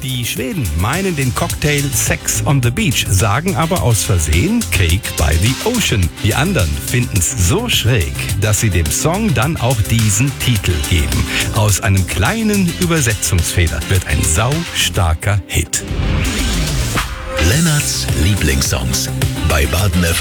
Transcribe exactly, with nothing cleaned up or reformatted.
Die Schweden meinen den Cocktail Sex on the Beach, sagen aber aus Versehen Cake by the Ocean. Die anderen finden's so schräg, dass sie dem Song dann auch diesen Titel geben. Aus einem kleinen Übersetzungsfehler wird ein saustarker Hit. Lennarts Lieblingssongs bei Baden F M.